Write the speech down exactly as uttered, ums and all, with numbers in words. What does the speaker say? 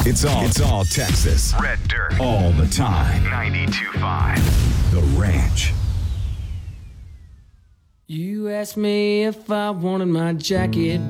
It's all, it's all Texas. Red Dirt. All the time. ninety-two point five. The Ranch. You asked me if I wanted my jacket